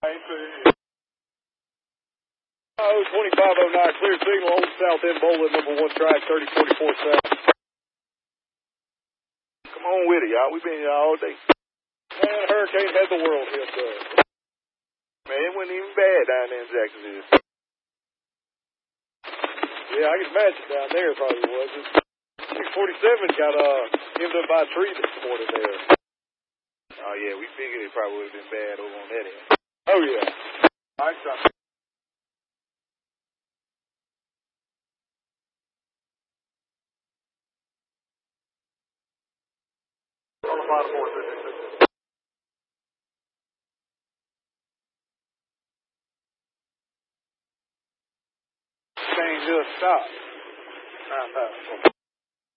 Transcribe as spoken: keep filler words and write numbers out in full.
Oh, twenty-five oh nine, clear signal on south end bowling, number one track, thirty forty-four south. Come on with it, y'all. We've been here all day. Man, hurricane had the world hit, uh. Man, it wasn't even bad down there in Jacksonville. Yeah, I can imagine down there probably was. six forty-seven got, uh, ended up by a tree this morning there. Oh, yeah, we figured it probably would have been bad over on that end. Oh, yeah. All right, son. On the bottom board, Train just stopped. Uh, uh.